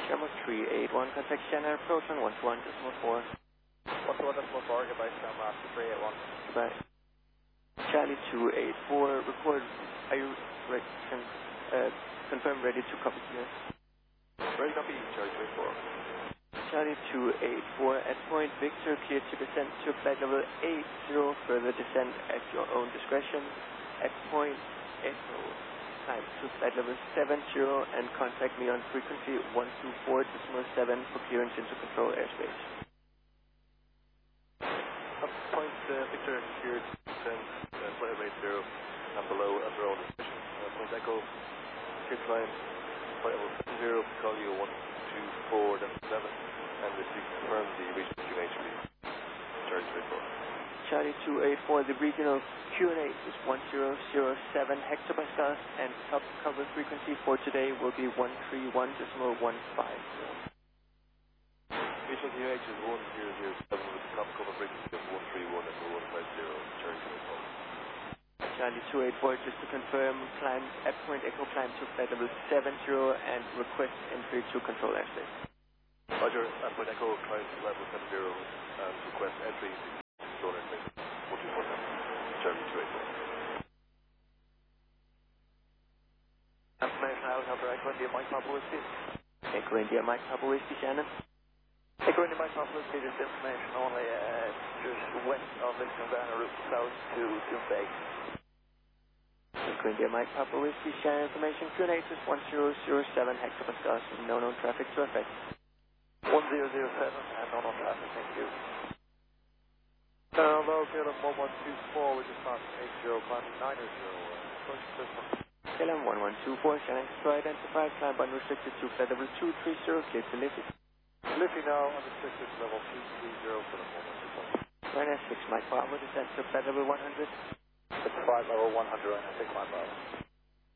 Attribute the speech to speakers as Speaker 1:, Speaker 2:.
Speaker 1: Shamrock 381, contact Shannon, approach on 121.4.
Speaker 2: 121.4, goodbye, Shamrock 381.
Speaker 1: Goodbye. Charlie 284, report, are you ready, confirm ready to copy here?
Speaker 2: Ready to copy, Charlie 284.
Speaker 1: Charlie 284, at point Victor, clear to descend to flight level 80, further descent at your own discretion. At point Echo, climb to flight level 70 and contact me on frequency 124.7 for clearance into control airspace.
Speaker 2: Up point Victor, clear to descend flight level 80 and below at your own discretion. Point Echo, clear climb, flight level 70, call you 124.7. And if you confirm the regional QNH, please. Charlie 284.
Speaker 1: Charlie 284, the regional QNH is 1007 hectopascals and top cover frequency for today will be 131.150.
Speaker 2: Regional QNH is 1007 with the top cover frequency of 131.150. Charlie 284.
Speaker 1: Charlie 284, just to confirm, climb at point Echo, climb to flight level 70 and request entry to control airspace.
Speaker 2: Roger, at point Echo, climb to level 70 and request entry to control airspace. 124.7. Charlie 284.
Speaker 1: Information out, Helper Echo India, Mike Papa Whiskey. Echo India, Mike Papa Whiskey, Shannon.
Speaker 3: Echo India, Mike Papa Whiskey, this information only just west of Lisbon route south to Doom Bay.
Speaker 1: Echo India, Mike Papa Whiskey, Shannon, information QNH is 1007 hectopascals, no known traffic to affect.
Speaker 3: 1007 and no traffic, thank you.
Speaker 2: Hello, KLM 1124, we just passed 80, climbing 90, approach system.
Speaker 1: KLM 1124, Shannon Destroy identified, climb unrestricted to flight level 230, clear to Liffey.
Speaker 2: Liffey now, unrestricted level 230 for the moment.
Speaker 1: Ryanair 6 Mike Bravo, descent to flight level 100.
Speaker 3: It's flight level 100, Ryanair 6 Mike Bravo.